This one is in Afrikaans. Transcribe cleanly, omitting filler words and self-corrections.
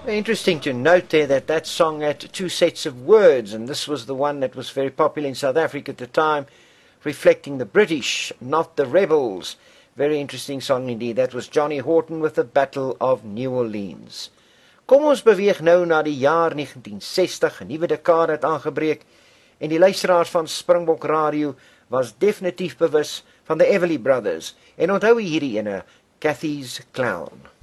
Interesting to note there that that song had two sets of words, and this was the one that was very popular in South Africa at the time, reflecting the British, not the rebels. Very interesting song indeed. That was Johnny Horton with the Battle of New Orleans. Kom ons beweeg nou na die jaar 1960, 'n nuwe dekade het aangebreek, en die luisteraars van Springbok Radio was definitief bewus van the Everly Brothers, en onthou hierdie ene, Cathy's Clown.